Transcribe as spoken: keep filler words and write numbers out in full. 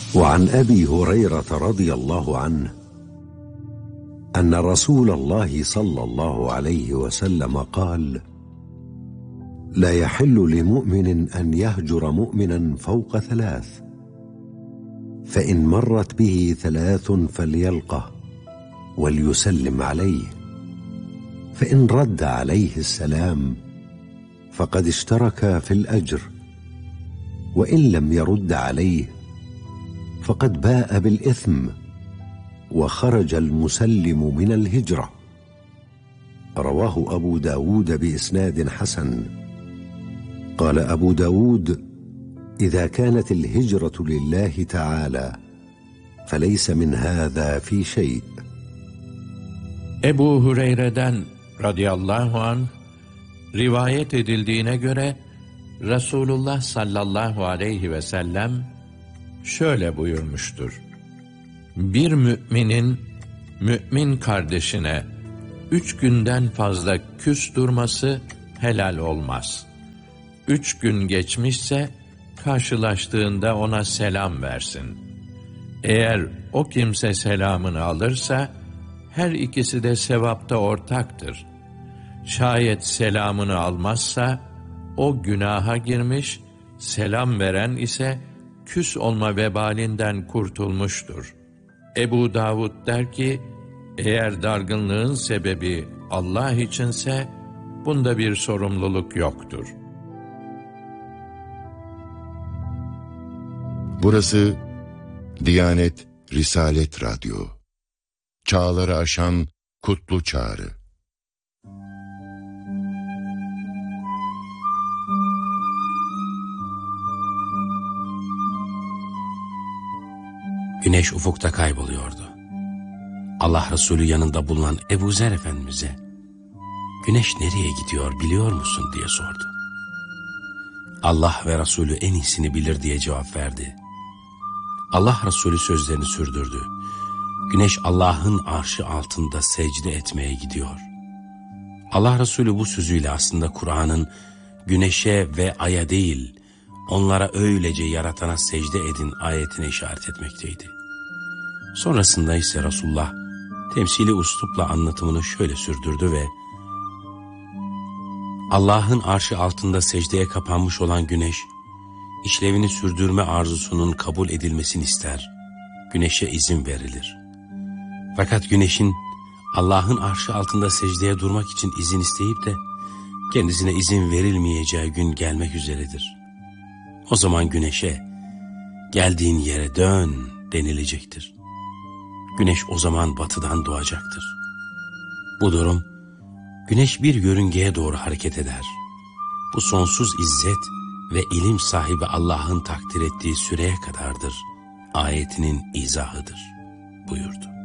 وعن أبي هريرة رضي الله عنه أن رسول الله صلى الله عليه وسلم قال: لا يحل لمؤمن أن يهجر مؤمنا فوق ثلاث، فإن مرت به ثلاث فليلقه وليسلم عليه، فإن رد عليه السلام فقد اشترك في الأجر، وإن لم يرد عليه فقد باء بالإثم وخرج المسلم من الهجرة. رواه أبو داود بإسناد حسن. قال أبو داود: إذا كانت الهجرة لله تعالى فليس من هذا في شيء. Ebu Hureyre'den radıyallahu anh rivayet edildiğine göre Resulullah sallallahu aleyhi ve sellem şöyle buyurmuştur: Bir müminin mümin kardeşine üç günden fazla küs durması helal olmaz. Üç gün geçmişse karşılaştığında ona selam versin. Eğer o kimse selamını alırsa her ikisi de sevapta ortaktır. Şayet selamını almazsa o günaha girmiş, selam veren ise küs olma vebalinden kurtulmuştur. Ebu Davud der ki, eğer dargınlığın sebebi Allah içinse bunda bir sorumluluk yoktur. Burası Diyanet Risalet Radyo. Çağları aşan kutlu çağrı. Güneş ufukta kayboluyordu. Allah Resulü yanında bulunan Ebu Zer Efendimiz'e "Güneş nereye gidiyor biliyor musun?" diye sordu. Allah ve Resulü en iyisini bilir diye cevap verdi. Allah Resulü sözlerini sürdürdü. Güneş Allah'ın arşı altında secde etmeye gidiyor. Allah Resulü bu sözüyle aslında Kur'an'ın güneşe ve aya değil, onlara öylece yaratana secde edin ayetine işaret etmekteydi. Sonrasında ise Resulullah temsili üslupla anlatımını şöyle sürdürdü ve Allah'ın arşı altında secdeye kapanmış olan güneş, işlevini sürdürme arzusunun kabul edilmesini ister. Güneşe izin verilir. Fakat güneşin Allah'ın arşı altında secdeye durmak için izin isteyip de kendisine izin verilmeyeceği gün gelmek üzeredir. O zaman güneşe geldiğin yere dön denilecektir. Güneş o zaman batıdan doğacaktır. Bu durum güneş bir yörüngeye doğru hareket eder. Bu sonsuz izzet ve ilim sahibi Allah'ın takdir ettiği süreye kadardır. Ayetinin izahıdır buyurdu.